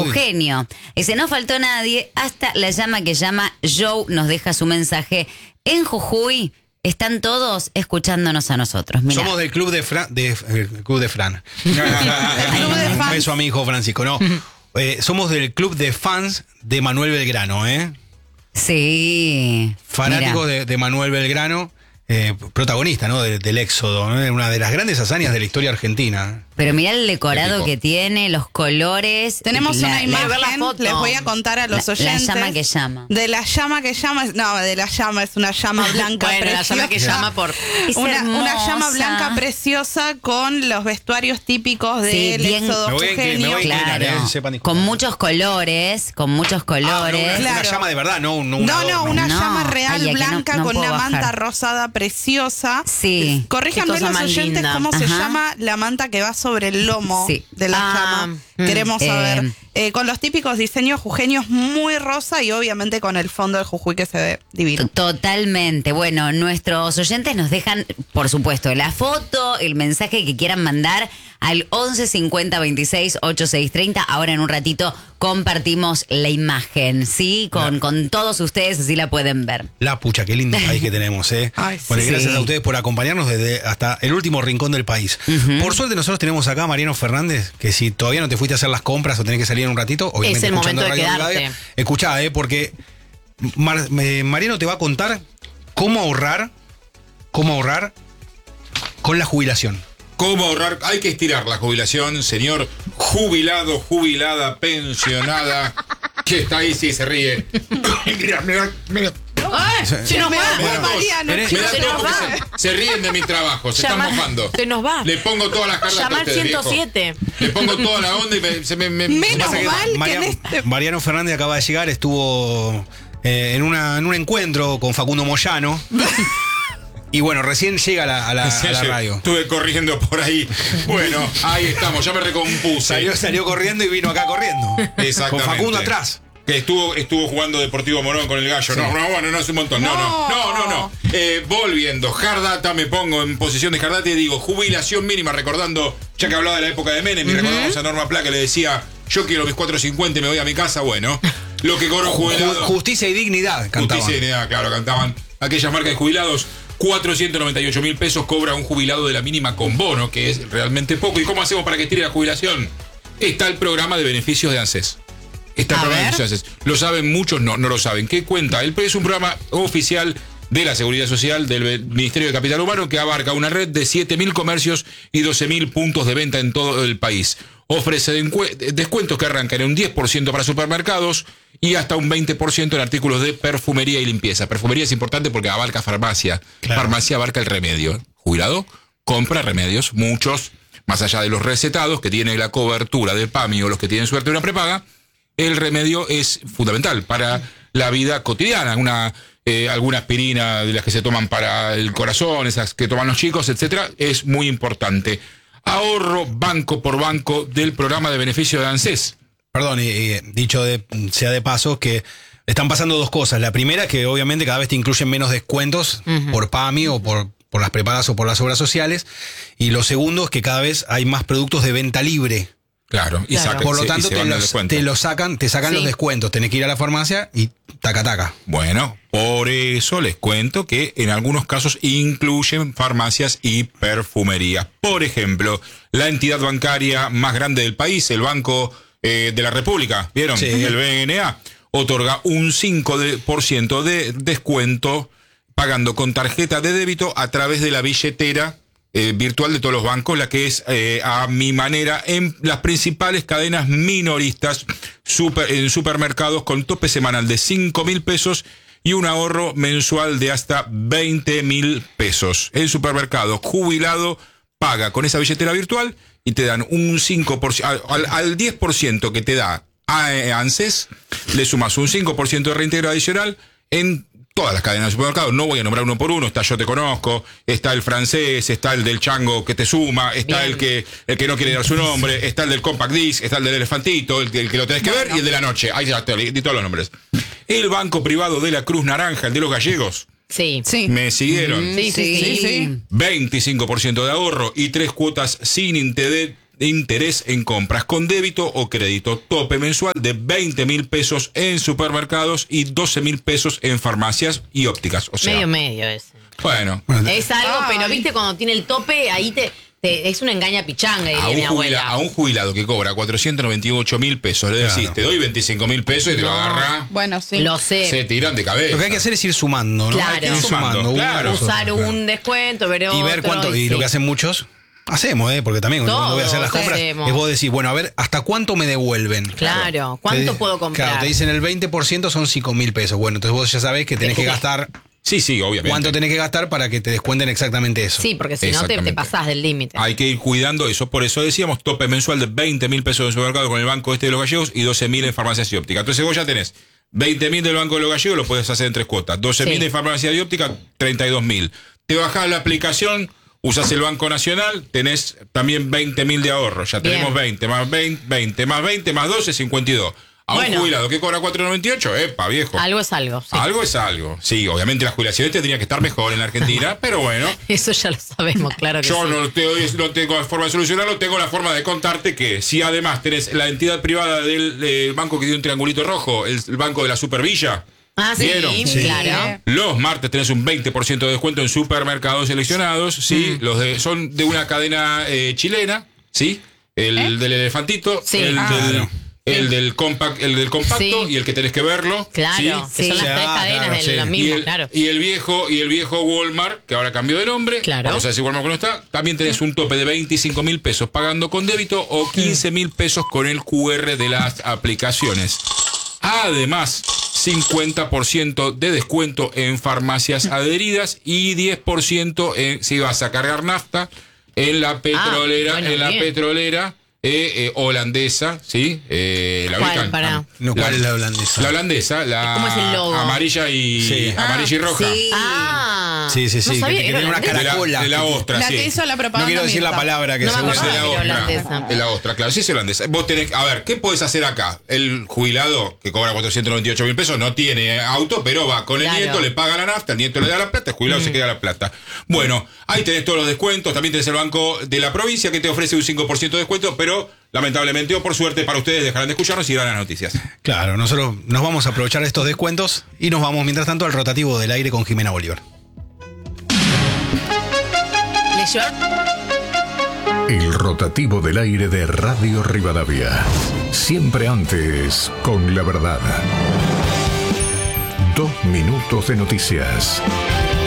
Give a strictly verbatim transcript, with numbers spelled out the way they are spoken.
Jujeño. Dice, no faltó nadie, hasta la llama que llama Joe nos deja su mensaje. En Jujuy están todos escuchándonos a nosotros. Mirá. Somos del club de Fran. De, eh, club de Fran. Un beso a mi hijo Francisco. No, eh, somos del club de fans de Manuel Belgrano, ¿eh? Sí. Fanáticos de, de Manuel Belgrano. Eh, protagonista, ¿no? De, del éxodo, ¿no? Una de las grandes hazañas de la historia argentina. Pero mirá el decorado Épico. que tiene, los colores. Tenemos la, una la- imagen, la foto. les voy a contar a los La- la oyentes. llama que llama. De la llama que llama, no, de la llama, es una llama blanca Bueno, la preciosa. llama que llama por... Es Una, una hermosa. llama blanca preciosa con los vestuarios típicos Sí, del bien- éxodo Me voy a inclinar, me jujeño. voy a inclinar, Claro, eh, sepan disculpar. con muchos colores, con muchos Ah, no, colores. una, Claro. una llama de verdad, no, un- no un No, no, adorno. una No. llama real Ay, aquí no- blanca no con puedo una bajar. manta rosada preciosa. Sí. Corríjanme Qué cosa los más oyentes linda. cómo se Ajá. llama la manta que va sobre el lomo Sí. de la Ah, llama. mm. Queremos Eh, saber. Eh, con los típicos diseños jujeños muy rosa y obviamente con el fondo del Jujuy que se ve divino. Totalmente. Bueno, nuestros oyentes nos dejan, por supuesto, la foto, el mensaje que quieran mandar al once cincuenta veintiséis ochenta y seis treinta. Ahora en un ratito compartimos la imagen, ¿sí? Con, con todos ustedes, así la pueden ver. La pucha, qué lindo país que tenemos, ¿eh? Ay, sí. Bueno, y gracias Sí. a ustedes por acompañarnos desde hasta el último rincón del país. Por suerte nosotros tenemos acá a Mariano Fernández, que si todavía no te fuiste a hacer las compras o tenés que salir en un ratito, obviamente Es el escuchando momento de Radio quedarte. Rivadavia, escuchá, ¿eh? Porque Mar- eh, Mariano te va a contar cómo ahorrar, cómo ahorrar con la jubilación. ¿Cómo ahorrar? Hay que estirar la jubilación, señor jubilado, jubilada, pensionada. ¿Qué está ahí? Sí, se ríe. Mira, mira, mira. ¡Ay! Se nos Me da va. por Mariano, Tenés- Me da Se todo nos porque va. se, se ríen de mi trabajo, se Llama- están mojando. se nos va. Le pongo todas las cartas Llama a al ustedes, ciento viejo. siete. Le pongo toda la onda y me, se me, me- Menos pasa que- mal que Maria- en este- Mariano Fernández acaba de llegar, estuvo eh, en, una, en un encuentro con Facundo Moyano. Y bueno, recién llega a la, a la- a la radio. Estuve corriendo por ahí. Bueno, ahí estamos, ya me recompuse. Salió, salió corriendo y vino acá corriendo. Exactamente. Con Facundo atrás. Que estuvo, estuvo jugando Deportivo Morón con el gallo. Sí. No, no, bueno, no es un montón. No, no, no, no, no. Eh, volviendo, Hard Data, me pongo en posición de Hard Data y digo, jubilación mínima, recordando, ya que hablaba de la época de Menem, y recordamos a Norma Pla que le decía, yo quiero mis cuatro cincuenta y me voy a mi casa. Bueno, lo que cobra un jubilado. Ju- Justicia y dignidad, cantaban. Justicia y dignidad, claro, cantaban aquellas marcas de jubilados. cuatrocientos noventa y ocho mil pesos cobra un jubilado de la mínima con bono, que es realmente poco. ¿Y cómo hacemos para que estire la jubilación? Está el programa de beneficios de ANSES. Está el A programa de ver. beneficios de ANSES. Lo saben muchos, no, no lo saben. ¿Qué cuenta? El es un programa oficial de la Seguridad Social del Ministerio de Capital Humano que abarca una red de siete mil comercios y doce mil puntos de venta en todo el país. Ofrece dencue- descuentos que arrancan en un diez por ciento para supermercados y hasta un veinte por ciento en artículos de perfumería y limpieza. Perfumería es importante porque abarca farmacia. Claro. Farmacia abarca el remedio. Jubilado compra remedios, muchos, más allá de los recetados que tiene la cobertura del PAMI o los que tienen suerte de una prepaga. El remedio es fundamental para la vida cotidiana. Una, eh, alguna aspirina de las que se toman para el corazón, esas que toman los chicos, etcétera, es muy importante. Ahorro banco por banco del programa de beneficio de ANSES. Perdón, y, y dicho de, sea de paso, que están pasando dos cosas. La primera, que obviamente cada vez te incluyen menos descuentos por PAMI o por, por las prepagas o por las obras sociales. Y lo segundo es que cada vez hay más productos de venta libre. Claro, y Claro. sacan, Por lo se- y tanto, se te van al los, descuento. te los sacan, te sacan Sí. los descuentos. Tenés que ir a la farmacia y taca taca. Bueno, por eso les cuento que en algunos casos incluyen farmacias y perfumería. Por ejemplo, la entidad bancaria más grande del país, el Banco eh, de la República, ¿vieron? Sí. El B N A, otorga un cinco por ciento de descuento pagando con tarjeta de débito a través de la billetera eh, virtual de todos los bancos, la que es eh, a mi manera en las principales cadenas minoristas super, en supermercados con tope semanal de cinco mil pesos y un ahorro mensual de hasta veinte mil pesos. El supermercado jubilado paga con esa billetera virtual y te dan un cinco por ciento, al, al diez por ciento que te da ANSES, le sumas un cinco por ciento de reintegro adicional en todas las cadenas de supermercados. No voy a nombrar uno por uno. Está Yo Te Conozco, está el francés, está el del chango que te suma, está Bien. el que el que no quiere dar su nombre, está el del compact disc, está el del elefantito, el que, el que lo tenés que ver, y el de la noche. Ahí ya te di todos los nombres. El banco privado de la Cruz Naranja, el de los gallegos. Sí. Sí. Me siguieron. Sí, sí, sí. Sí, sí. veinticinco por ciento de ahorro y tres cuotas sin interés, interés en compras con débito o crédito. Tope mensual de veinte mil pesos en supermercados y doce mil pesos en farmacias y ópticas. O sea, Medio medio ese. bueno, Es algo, Ay. pero viste cuando tiene el tope, ahí te, te- es una engaña pichanga, diría a mi un, jubila- abuela. a un jubilado que cobra cuatrocientos noventa y ocho mil pesos, le decís, Claro. te doy veinticinco mil pesos y te lo agarra. Bueno, sí. Lo sé. Se tiran de cabeza. Lo que hay que hacer es ir sumando, ¿no? Claro. Hay que ir Ir sumando, sumando. claro. una cosa, Usar claro. un descuento, pero Y ver otro, cuánto, y sí. lo que hacen muchos, hacemos, ¿eh? Porque también cuando Todos voy a hacer las compras, hacemos. es vos decís, bueno, a ver, ¿hasta cuánto me devuelven? Claro, ¿cuánto Te- puedo comprar? Claro, te dicen el veinte por ciento son cinco mil pesos. Bueno, entonces vos ya sabés que tenés que gastar, Sí, sí, obviamente. cuánto tenés que gastar para que te descuenten exactamente eso. Sí, porque si no te, te Exactamente. pasás del límite. Hay que ir cuidando eso. Por eso decíamos tope mensual de veinte mil pesos en el supermercado con el Banco Este de los Gallegos y doce mil en farmacias y óptica. Entonces vos ya tenés veinte mil del Banco de los Gallegos, lo puedes hacer en tres cuotas. doce mil Sí. de farmacia y óptica, treinta y dos mil. Te bajás la aplicación, usás el Banco Nacional, tenés también veinte mil de ahorro. Ya tenemos Bien. veinte, más veinte, veinte, más veinte, más doce, cincuenta y dos. A un Bueno. jubilado que cobra cuatro noventa y ocho, epa, viejo. Algo es algo. Sí. Algo es algo. Sí, obviamente las jubilaciones tendrían que estar mejor en la Argentina, pero bueno. Eso ya lo sabemos, claro que Yo sí. no, te- no tengo la forma de solucionarlo, tengo la forma de contarte que si además tenés la entidad privada del eh, banco que tiene un triangulito rojo, el, el banco de la Supervilla, Ah, sí, ¿vieron? sí, Sí. claro. los martes tenés un veinte por ciento de descuento en supermercados seleccionados, ¿sí? Mm. Los de, son de una cadena eh, chilena, ¿sí? El del elefantito, Sí. el, Ah. del, Claro. el, del compact, el del compacto Sí. y el que tenés que verlo. Claro, ¿sí? que son Sí. las tres Ah, cadenas claro, de sí. los Y mismos, el, claro. y el viejo y el viejo Walmart, que ahora cambió de nombre, Claro. vamos a decir Walmart que no está, también tenés un tope de veinticinco mil pesos pagando con débito o quince mil pesos con el Q R de las aplicaciones. Además, cincuenta por ciento de descuento en farmacias adheridas y diez por ciento en, si vas a cargar nafta en la petrolera, Ah, bueno, en la bien. petrolera eh, eh, holandesa, ¿sí? Eh, la ¿Cuál? ubican. Pará. No, ¿cuál es la holandesa? La holandesa, la ¿Cómo es el logo? amarilla y Sí. amarilla y roja. Sí. Ah. Sí, sí, sí, No sabía que- que era tiene una holandesa. De la, Caracola. de la ostra, La sí. que hizo la propaganda. No quiero decir la Mirta. palabra que No me seguro- Es de acordaba la que era ostra. holandesa. De la ostra, claro. Sí, es holandesa. Vos tenés, a ver, ¿qué podés hacer acá? El jubilado que cobra cuatrocientos noventa y ocho mil pesos no tiene auto, pero va con el Claro. nieto, le paga la nafta, el nieto le da la plata, el jubilado se queda la plata. Bueno, ahí tenés todos los descuentos. También tenés el Banco de la Provincia que te ofrece un cinco por ciento de descuento, pero lamentablemente o por suerte para ustedes dejarán de escucharnos y irán a las noticias. Claro, nosotros nos vamos a aprovechar de estos descuentos y nos vamos mientras tanto al rotativo del aire con Jimena Bolívar. ¿Leyó? El rotativo del aire de Radio Rivadavia. Siempre antes con la verdad. Dos minutos de noticias.